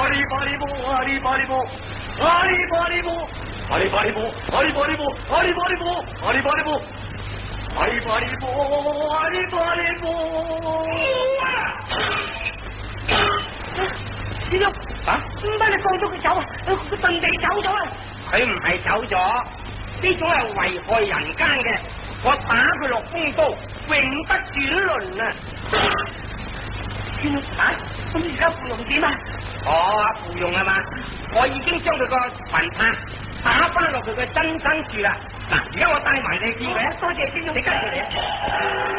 阿里巴里波，阿里巴里波，阿里巴里波，阿里巴里波，阿里巴里波，阿里巴里波，阿里巴里波，阿里巴里波，阿里巴里波。 師兄啊，點解你放咗佢走啊？佢遁地走咗啊！佢唔係走咗，呢種係危害人間嘅，我打佢落風刀，永不轉輪啊！師兄啊，咁而家芙蓉點啊？哦，芙蓉係嘛？我已經將佢個魂魄打翻落佢嘅真身處啦。嗱，而家我帶埋你見佢啊！多謝師兄，你跟住嚟啊！